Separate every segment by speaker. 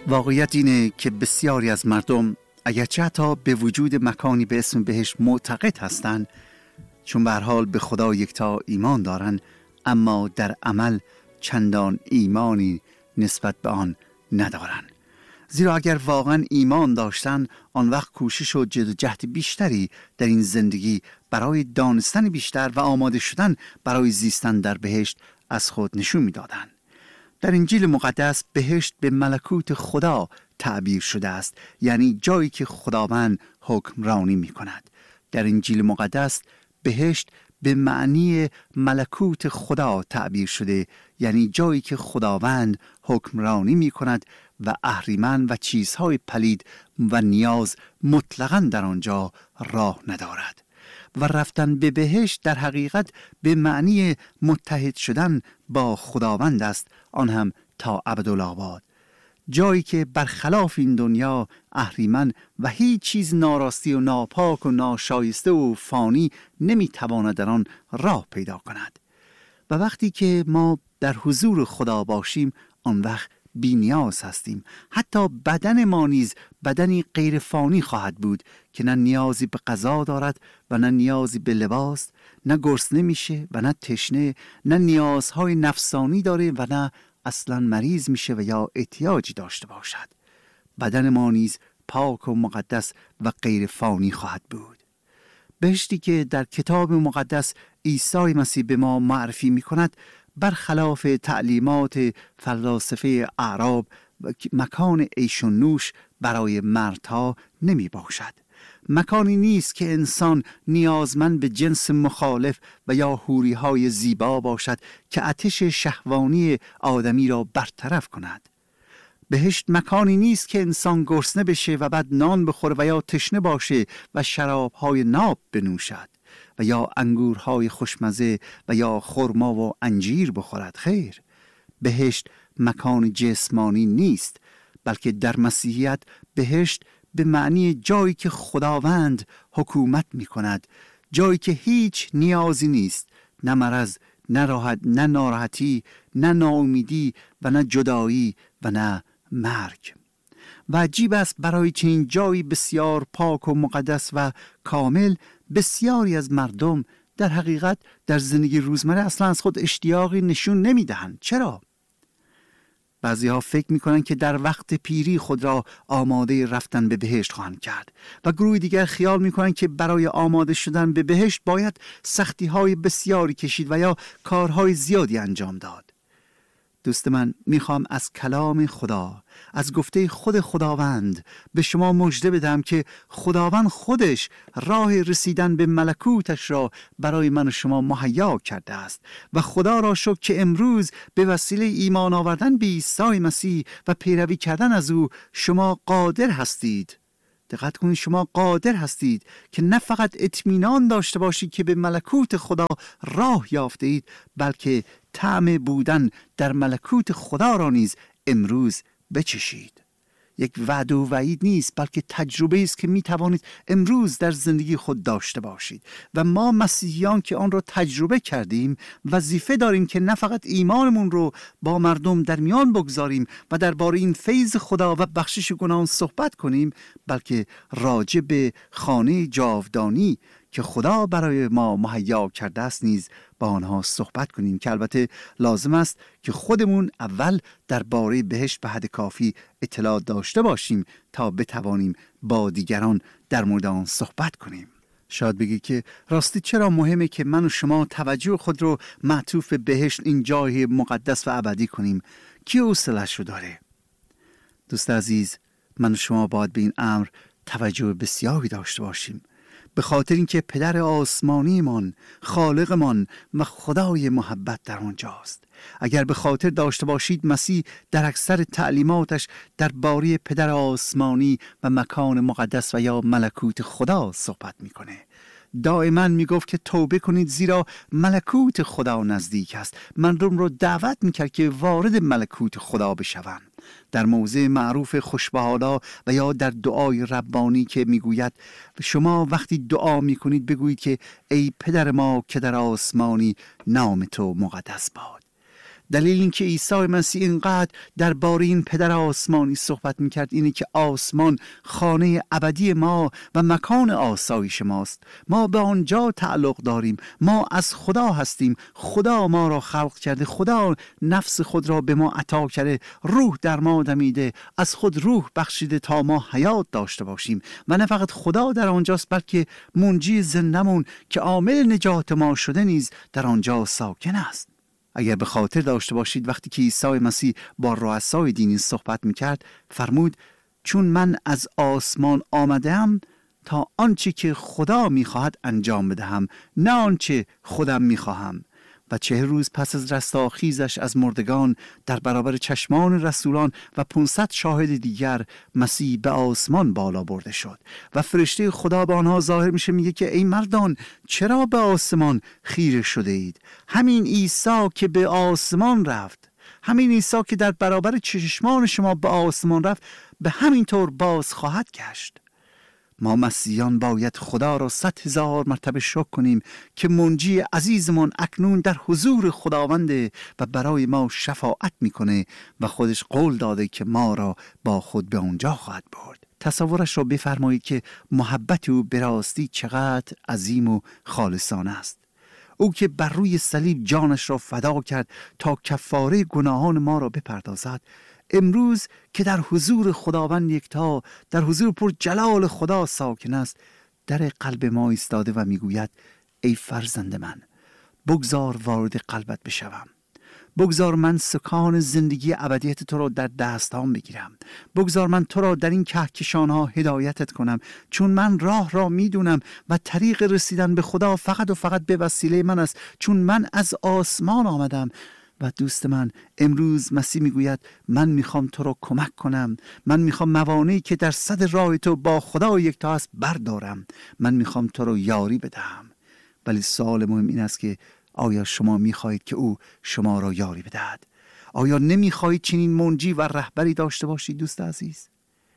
Speaker 1: واقعیت اینه که بسیاری از مردم اگرچه حتی به وجود مکانی به اسم بهشت معتقد هستند، چون به هر حال به خدا یکتا ایمان دارن، اما در عمل چندان ایمانی نسبت به آن ندارن. زیرا اگر واقعا ایمان داشتن، آن وقت کوشش و جد و جهد بیشتری در این زندگی برای دانستن بیشتر و آماده شدن برای زیستن در بهشت از خود نشون میدادن. در انجیل مقدس بهشت به ملکوت خدا تعبیر شده است، یعنی جایی که خداوند حکمرانی می کند. در انجیل مقدس بهشت به معنی ملکوت خدا تعبیر شده، یعنی جایی که خداوند حکمرانی می کند و اهریمن و چیزهای پلید و نیاز مطلقاً در آنجا راه ندارد. و رفتن به بهشت در حقیقت به معنی متحد شدن با خداوند است، آن هم تا ابدالآباد. جایی که برخلاف این دنیا اهریمن و هیچ چیز ناراستی و ناپاک و ناشایسته و فانی نمیتواند در آن راه پیدا کند. و وقتی که ما در حضور خدا باشیم، آن وقت بی نیاز هستیم. حتی بدن ما نیز بدنی غیر فانی خواهد بود که نه نیازی به غذا دارد و نه نیازی به لباس، نه گرسنه میشه و نه تشنه، نه نیازهای نفسانی داره و نه اصلا مریض میشه و یا احتیاجی داشته باشد. بدن ما نیز پاک و مقدس و غیر فانی خواهد بود. بهشتی که در کتاب مقدس عیسی مسیح به ما معرفی میکند، برخلاف تعلیمات فلاسفه اعراب و مکان عیش و نوش برای مردها نمی باشد. مکانی نیست که انسان نیازمند به جنس مخالف و یا حوری‌های زیبا باشد که آتش شهوانی آدمی را برطرف کند. بهشت مکانی نیست که انسان گرسنه بشه و بعد نان بخوره و یا تشنه باشه و شراب‌های ناب بنوشد و یا انگورهای خوشمزه و یا خرما و انجیر بخورد. خیر، بهشت مکان جسمانی نیست، بلکه در مسیحیت بهشت به معنی جایی که خداوند حکومت می کند، جایی که هیچ نیازی نیست، نه مرض، نه راحت، نه ناراحتی، نه ناامیدی و نه جدایی و نه مرگ. و عجیب است برای چنین جایی بسیار پاک و مقدس و کامل بسیاری از مردم در حقیقت در زندگی روزمره اصلا از خود اشتیاقی نشون نمیدهند. چرا؟ بعضی ها فکر میکنن که در وقت پیری خود را آماده رفتن به بهشت خواهند کرد و گروه دیگر خیال میکنن که برای آماده شدن به بهشت باید سختی های بسیاری کشید و یا کارهای زیادی انجام داد. دوست من، میخوام از کلام خدا، از گفته خود خداوند به شما مژده بدم که خداوند خودش راه رسیدن به ملکوتش را برای من و شما مهیا کرده است و خدا را شکر که امروز به وسیله ایمان آوردن به عیسی مسیح و پیروی کردن از او شما قادر هستید. دقت کنید، شما قادر هستید که نه فقط اطمینان داشته باشید که به ملکوت خدا راه یافته اید، بلکه طعم بودن در ملکوت خدا را نیز امروز بچشید. یک وعده و وعید نیست، بلکه تجربه است که می توانید امروز در زندگی خود داشته باشید. و ما مسیحیان که آن را تجربه کردیم وظیفه داریم که نه فقط ایمانمون رو با مردم در میان بگذاریم و درباره این فیض خدا و بخشش گناهان صحبت کنیم، بلکه راجع به خانه جاودانی که خدا برای ما مهیا کرده است نیز با آنها صحبت کنیم، که البته لازم است که خودمون اول درباره بهشت به حد کافی اطلاع داشته باشیم تا بتوانیم با دیگران در مورد آن صحبت کنیم. شاید بگی که راستی چرا مهمه که من و شما توجه خود رو معطوف به بهشت، این جای مقدس و ابدی کنیم؟ کی حوصله‌اش رو داره؟ دوست عزیز، من و شما باید به این امر توجه بسیاری داشته باشیم، به خاطر اینکه پدر آسمانیمان، خالقمان و خدای محبت در آنجاست. اگر به خاطر داشته باشید، مسیح در اکثر تعلیماتش درباره پدر آسمانی و مکان مقدس و یا ملکوت خدا صحبت میکنه. دائما میگفت که توبه کنید زیرا ملکوت خدا نزدیک است. مردم رو دعوت میکرد که وارد ملکوت خدا بشوند. در موضع معروف خوشبحالا و یا در دعای ربانی که میگوید شما وقتی دعا میکنید بگویید که ای پدر ما که در آسمانی، نام تو مقدس باد. دلیل اینکه عیسی مسیح اینقدر درباره این پدر آسمانی صحبت میکرد اینه که آسمان خانه ابدی ما و مکان آسایش ماست. ما به آنجا تعلق داریم. ما از خدا هستیم. خدا ما را خلق کرده. خدا نفس خود را به ما عطا کرده. روح در ما دمیده. از خود روح بخشیده تا ما حیات داشته باشیم. و نه فقط خدا در آنجاست، بلکه منجی زندمون که عامل نجات ما شده نیز در آنجا ساکن است. اگر به خاطر داشته باشید وقتی که عیسی مسیح با رؤسای دینی صحبت میکرد فرمود چون من از آسمان آمدم تا آنچه که خدا میخواهد انجام بدهم، نه آنچه خودم میخواهم. و 40 روز پس از رستاخیزش از مردگان در برابر چشمان رسولان و 500 شاهد دیگر مسیح به آسمان بالا برده شد و فرشته خدا به آنها ظاهر میشه، میگه که ای مردان چرا به آسمان خیره شده اید؟ همین عیسی که به آسمان رفت، همین عیسی که در برابر چشمان شما به آسمان رفت، به همین طور باز خواهد گشت. ما مسیحیان باید خدا را 100,000 مرتبه شکر کنیم که منجی عزیزمان اکنون در حضور خداونده و برای ما شفاعت میکنه و خودش قول داده که ما را با خود به اونجا خواهد برد. تصورش را بفرمایید که محبت او به راستی چقدر عظیم و خالصانه است. او که بر روی صلیب جانش را فدا کرد تا کفاره گناهان ما را بپردازد، امروز که در حضور خداوند یکتا، در حضور پر جلال خدا ساکن است، در قلب ما ایستاده و میگوید ای فرزند من، بگذار وارد قلبت بشوم. بگذار من سکان زندگی ابدیت تو را در دستام بگیرم. بگذار من تو را در این کهکشانها هدایتت کنم، چون من راه را میدونم و طریق رسیدن به خدا فقط و فقط به وسیله من است، چون من از آسمان آمدم. و دوست من، امروز مسیح میگوید من میخوام تو را کمک کنم. من میخوام موانعی که در صد راه تو با خدا یکتا است بردارم. من میخوام تو را یاری بدهم. ولی سوال مهم این است که آیا شما میخواهید که او شما را یاری بدهد؟ آیا نمیخواهید چنین منجی و رهبری داشته باشید دوست عزیز؟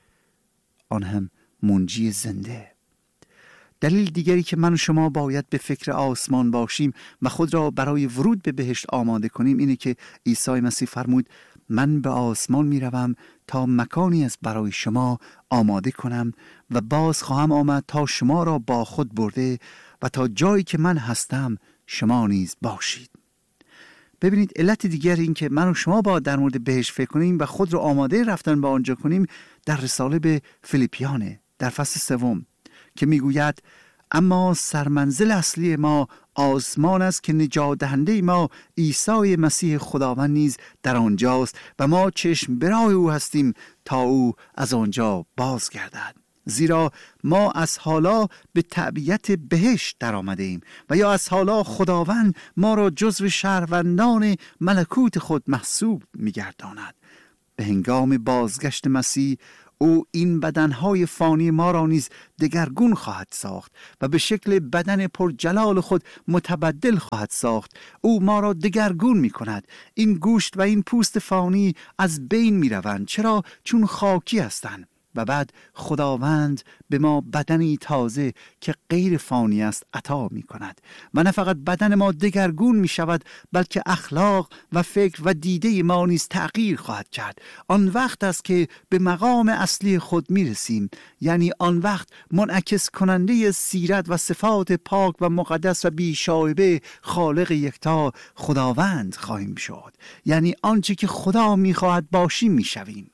Speaker 1: آن هم منجی زنده. دلیل دیگری که من و شما باید به فکر آسمان باشیم و خود را برای ورود به بهشت آماده کنیم اینه که عیسی مسیح فرمود من به آسمان میروم تا مکانی از برای شما آماده کنم و باز خواهم آمد تا شما را با خود برده و تا جایی که من هستم شما نیز باشید. ببینید علت دیگر این که من و شما باید در مورد بهشت فکر کنیم و خود را آماده رفتن به آنجا کنیم در رساله به فیلیپیانه در فصل 3 که میگوید اما سرمنزل اصلی ما آسمان است که نجات دهنده ما عیسی مسیح خداوند نیز در آنجاست و ما چشم برای او هستیم تا او از آنجا بازگردد. زیرا ما از حالا به تبعیت بهشت در آمده ایم و یا از حالا خداوند ما را جزو شهروندان ملکوت خود محسوب می‌گرداند. به هنگام بازگشت مسیح او این بدنهای فانی ما را نیز دگرگون خواهد ساخت و به شکل بدن پر جلال خود متبدل خواهد ساخت. او ما را دگرگون می کند. این گوشت و این پوست فانی از بین می روند. چرا؟ چون خاکی هستند. و بعد خداوند به ما بدنی تازه که غیر فانی است عطا می کند و نه فقط بدن ما دگرگون می شود بلکه اخلاق و فکر و دیده ما نیز تغییر خواهد کرد. آن وقت است که به مقام اصلی خود می رسیم، یعنی آن وقت منعکس کننده سیرت و صفات پاک و مقدس و بی‌شایبه خالق یکتا خداوند خواهیم شد، یعنی آنچه که خدا می خواهد باشیم می شویم.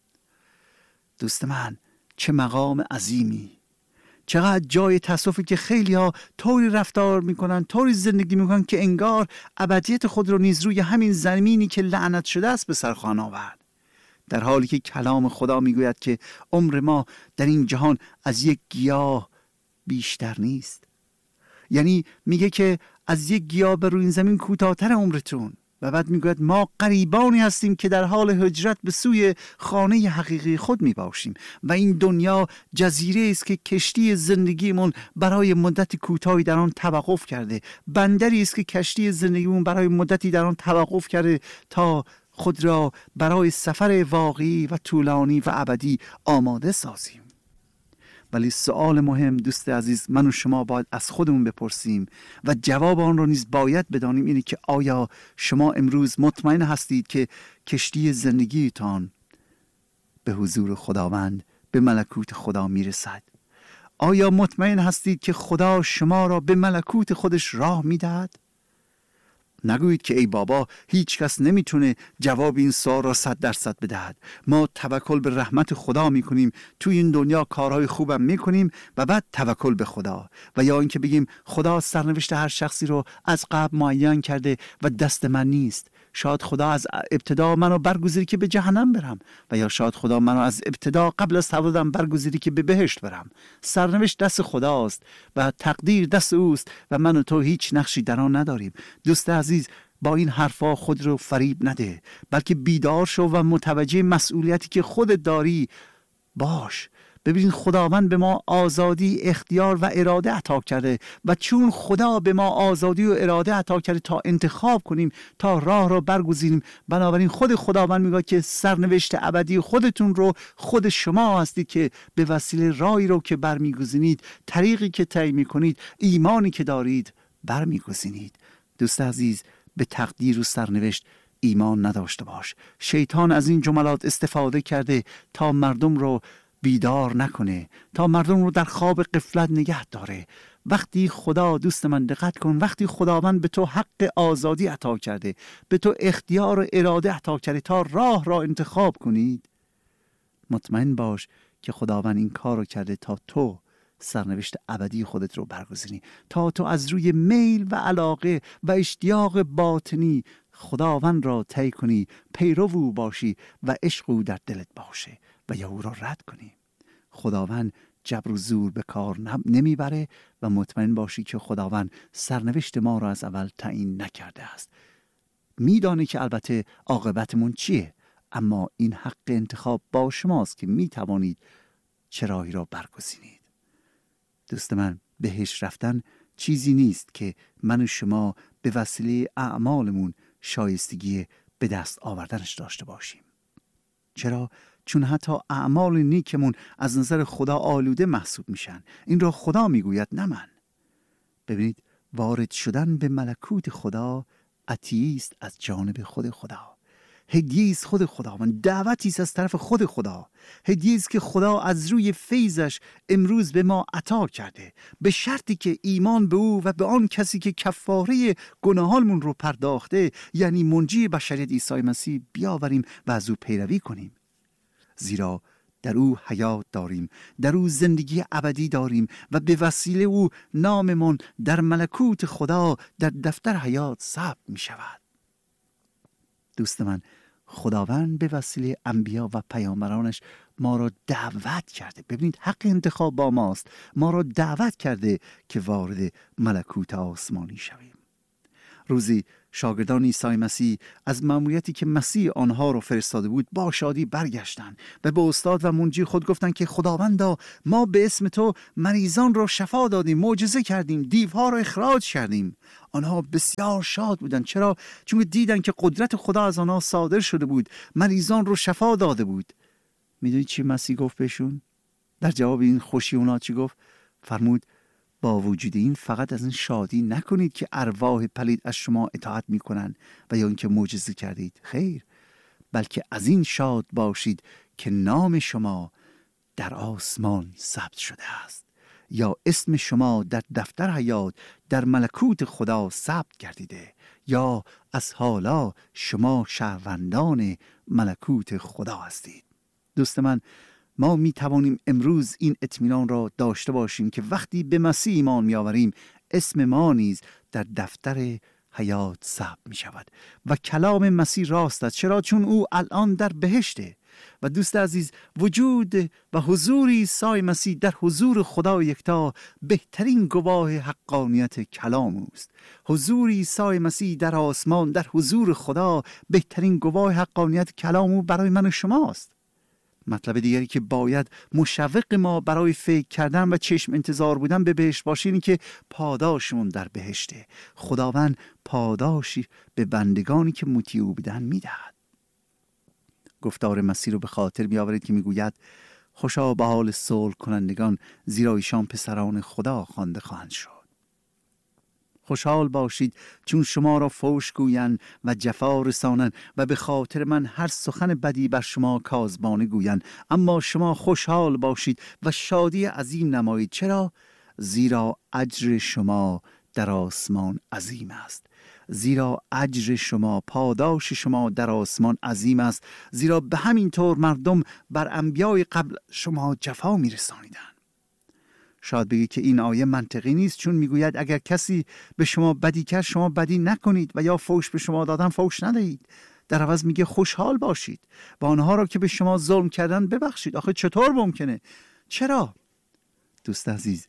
Speaker 1: دوست من، چه مقام عظیمی، چقدر جای تأسفی که خیلی ها طوری رفتار میکنن، طوری زندگی میکنن که انگار ابدیت خود رو نیز روی همین زمینی که لعنت شده است به سر خواهند آورد، در حالی که کلام خدا میگوید که عمر ما در این جهان از یک گیاه بیشتر نیست. یعنی میگه که از یک گیاه بر روی این زمین کوتاه‌تر عمرتون. و بعد میگوید ما غریبانی هستیم که در حال هجرت به سوی خانه حقیقی خود می باشیم و این دنیا جزیره است که کشتی زندگیمون برای مدت کوتاهی در آن توقف کرده، بندری است که کشتی زندگیمون برای مدتی در آن توقف کرده تا خود را برای سفر واقعی و طولانی و ابدی آماده سازیم. ولی سوال مهم دوست عزیز من و شما باید از خودمون بپرسیم و جواب آن رو نیز باید بدانیم، اینه که آیا شما امروز مطمئن هستید که کشتی زندگیتان به حضور خداوند، به ملکوت خدا میرسد؟ آیا مطمئن هستید که خدا شما را به ملکوت خودش راه میدهد؟ نگویید که ای بابا هیچ کس نمیتونه جواب این سوال را 100% بدهد. ما توکل به رحمت خدا میکنیم، توی این دنیا کارهای خوبم میکنیم و بعد توکل به خدا. و یا اینکه بگیم خدا سرنوشت هر شخصی رو از قبل معین کرده و دست من نیست. شاید خدا از ابتدا منو برگزیده که به جهنم برم و یا شاید خدا منو از ابتدا قبل از تولدم برگزیده که به بهشت برم. سرنوشت دست خداست و تقدیر دست اوست و من و تو هیچ نقشی در آن نداریم. دوست عزیز، با این حرفا خود رو فریب نده، بلکه بیدار شو و متوجه مسئولیتی که خودت داری باش. ببین خداوند به ما آزادی، اختیار و اراده عطا کرده و چون خدا به ما آزادی و اراده عطا کرده تا انتخاب کنیم، تا راه رو برگزینیم، بنابراین خود خداوند میگه که سرنوشت ابدی خودتون رو خود شما هستید که به وسیله راهی رو که برمیگزینید، طریقی که طی میکنید، ایمانی که دارید برمیگزینید. دوست عزیز، به تقدیر و سرنوشت ایمان نداشته باش. شیطان از این جملات استفاده کرده تا مردم رو بیدار نکنه، تا مردم رو در خواب غفلت نگه داره. وقتی خدا، دوست من دقت کن، وقتی خداوند به تو حق آزادی عطا کرده، به تو اختیار و اراده عطا کرده تا راه را انتخاب کنید، مطمئن باش که خداوند این کار رو کرده تا تو سرنوشت ابدی خودت رو برگزینی، تا تو از روی میل و علاقه و اشتیاق باطنی خداوند را طی کنی، پیرو او باشی و عشق او در دلت باشه و یا او را رد کنی. خداوند جبر و زور به کار نمیبره و مطمئن باشی که خداوند سرنوشت ما را از اول تعیین نکرده است. میدانه که البته عاقبتمون چیه، اما این حق انتخاب با شماست که میتوانید چه راهی را برگزینید. دوست من، بهش رفتن چیزی نیست که من و شما به وسیله اعمالمون شایستگی به دست آوردنش داشته باشیم. چرا؟ چون حتی اعمال نیکمون از نظر خدا آلوده محسوب میشن. این را خدا میگوید، نه من. ببینید، وارد شدن به ملکوت خدا عطیه است از جانب خود خدا، هدیه است خود خداوند، دعوتی است از طرف خود خدا، هدیه است که خدا از روی فیضش امروز به ما عطا کرده، به شرطی که ایمان به او و به آن کسی که کفاره گناهانمون رو پرداخته، یعنی منجی بشریت عیسی مسیح، بیاوریم و از او پیروی کنیم. زیرا در او حیات داریم، در او زندگی ابدی داریم و به وسیله او ناممون در ملکوت خدا در دفتر حیات ثبت می شود. دوست من، خداوند به وسیله انبیا و پیامبرانش ما را دعوت کرده. ببینید، حق انتخاب با ماست. ما را دعوت کرده که وارد ملکوت آسمانی شویم. روزی شاگردان عیسی مسیح از مأموریتی که مسیح آنها را فرستاده بود با شادی برگشتند و به استاد و منجی خود گفتند که خداوندا، ما به اسم تو مریضان را شفا دادیم، معجزه کردیم، دیوها را اخراج کردیم. آنها بسیار شاد بودند. چرا؟ چون دیدن که قدرت خدا از آنها صادر شده بود، مریضان رو شفا داده بود. میدونید چی مسیح گفت بهشون؟ در جواب این خوشی اونا چی گفت؟ فرمود با وجود این فقط از این شادی نکنید که ارواح پلید از شما اطاعت میکنن و یا اینکه معجزه کردید. خیر، بلکه از این شاد باشید که نام شما در آسمان ثبت شده است، یا اسم شما در دفتر حیات در ملکوت خدا ثبت گردیده، یا از حالا شما شهروندان ملکوت خدا هستید. دوست من، ما می توانیم امروز این اطمینان را داشته باشیم که وقتی به مسیح ایمان می آوریم، اسم ما نیز در دفتر حیات ثبت می شود و کلام مسیح راست است. چرا؟ چون او الان در بهشته. و دوست عزیز، وجود و حضور عیسی مسیح در حضور خدا یکتا بهترین گواه حقانیت کلام اوست. حضور عیسی مسیح در آسمان در حضور خدا بهترین گواه حقانیت کلام او برای من و شماست. مطلب دیگری که باید مشوق ما برای فکر کردن و چشم انتظار بودن به بهشت باشه اینه که پاداشمون در بهشته. خداوند پاداشی به بندگانی که مطیع او بودن میدهد. گفتار مسیح رو به خاطر میآورید که میگوید خوشا به حال صلح کنندگان، زیرا ایشان پسران خدا خوانده خواهند شد. خوشحال باشید چون شما را فحش گویند و جفا رسانند و به خاطر من هر سخن بدی بر شما کاذبانه گویند، اما شما خوشحال باشید و شادی عظیم نمایید. چرا؟ زیرا اجر شما در آسمان عظیم است. زیرا اجر شما، پاداش شما در آسمان عظیم است، زیرا به همین طور مردم بر انبیای قبل شما جفا می‌رسانیدند. شاید بگید که این آیه منطقی نیست، چون میگوید اگر کسی به شما بدی کرد شما بدی نکنید و یا فحش به شما دادن فحش ندهید. در عوض میگه خوشحال باشید و آنها را که به شما ظلم کردن ببخشید. آخه چطور ممکنه؟ چرا؟ دوست عزیز،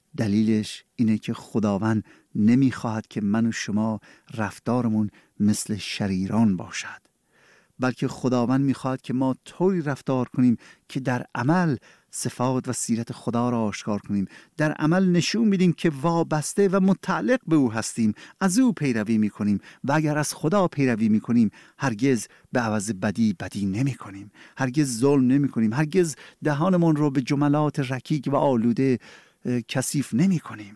Speaker 1: دلیلش اینه که خداوند نمیخواهد که من و شما رفتارمون مثل شریران باشد، بلکه خداوند میخواهد که ما طوری رفتار کنیم که در عمل صفات و سیرت خدا را آشکار کنیم، در عمل نشون میدیم که وابسته و متعلق به او هستیم، از او پیروی میکنیم و اگر از خدا پیروی میکنیم هرگز به عوض بدی نمی کنیم، هرگز ظلم نمی کنیم، هرگز دهانمون رو به جملات رکیک و آلوده کثیف نمی کنیم.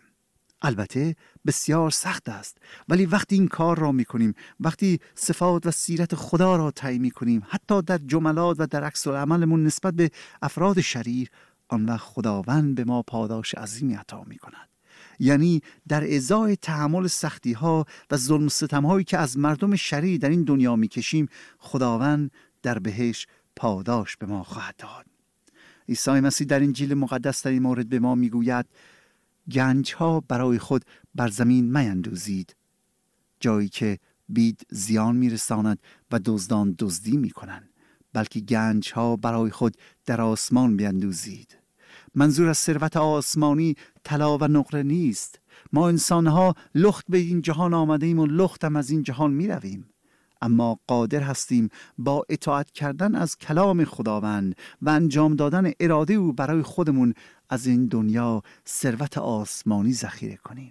Speaker 1: البته بسیار سخت است، ولی وقتی این کار را می کنیم، وقتی صفات و سیرت خدا را طی می کنیم، حتی در جملات و در عکس العملمون نسبت به افراد شریر، آن وقت خداوند به ما پاداش عظیمی عطا می کند. یعنی در ازای تحمل سختی ها و ظلم و ستم هایی که از مردم شریر در این دنیا می کشیم، خداوند در بهشت پاداش به ما خواهد داد. عیسی مسیح در انجیل مقدس در این مورد به ما می گوید گنج ها برای خود بر زمین میندوزید، جایی که بید زیان میرساند و دزدان دزدی میکنند، بلکه گنج ها برای خود در آسمان بیندوزید. منظور از ثروت آسمانی طلا و نقره نیست. ما انسان ها لخت به این جهان آمده ایم و لختم از این جهان میرویم، اما قادر هستیم با اطاعت کردن از کلام خداوند و انجام دادن اراده او برای خودمون از این دنیا ثروت آسمانی ذخیره کنیم.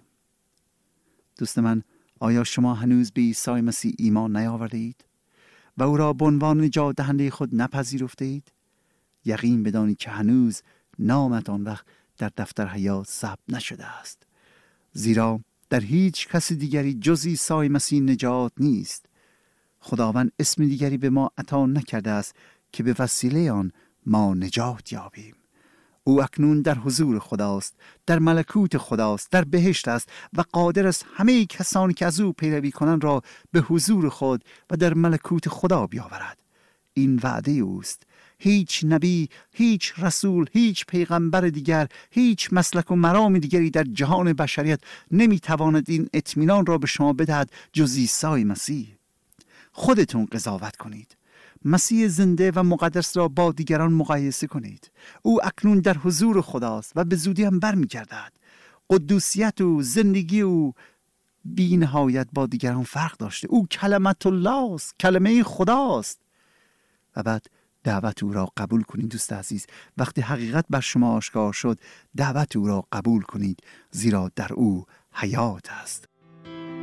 Speaker 1: دوست من، آیا شما هنوز به عیسی مسیح ایمان نیاورده اید و او را به عنوان نجات دهنده خود نپذیرفته اید؟ یقین بدانید که هنوز نامت آن وقت در دفتر حیات ثبت نشده است، زیرا در هیچ کس دیگری جز عیسی مسیح نجات نیست. خداوند اسم دیگری به ما عطا نکرده است که به وسیله آن ما نجات یابیم. او اکنون در حضور خداست، در ملکوت خداست، در بهشت است و قادر است همه کسانی که از او پیروی کنند را به حضور خود و در ملکوت خدا بیاورد. این وعده اوست. هیچ نبی، هیچ رسول، هیچ پیغمبر دیگر، هیچ مسلک و مرام دیگری در جهان بشریت نمیتواند این اطمینان را به شما بدهد جز عیسی مسیح. خودتون قضاوت کنید. مسیح زنده و مقدس را با دیگران مقایسه کنید. او اکنون در حضور خداست و به زودی هم برمیگردد. قدوسیت و زندگی او بی نهایت با دیگران فرق داشته. او کلمت الله است، کلمه خداست. و بعد دعوت او را قبول کنید. دوست عزیز، وقتی حقیقت بر شما آشکار شد، دعوت او را قبول کنید، زیرا در او حیات است.